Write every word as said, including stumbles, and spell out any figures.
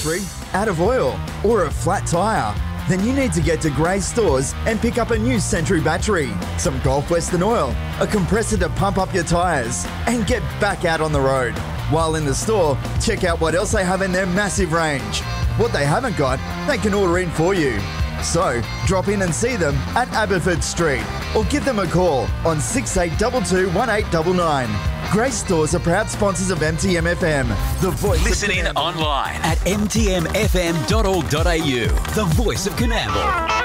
battery, out of oil, or a flat tyre? Then you need to get to Grace Stores and pick up a new Sentry battery, some Gulf Western oil, a compressor to pump up your tyres, and get back out on the road. While in the store, check out what else they have in their massive range. What they haven't got, they can order in for you. So, drop in and see them at Abbotsford Street or give them a call on six eight two two, one eight nine nine. Grace Stores are proud sponsors of M T M F M, the voice Listen of in Coonamble. online at m t m f m dot org dot a u, the voice of Coonamble.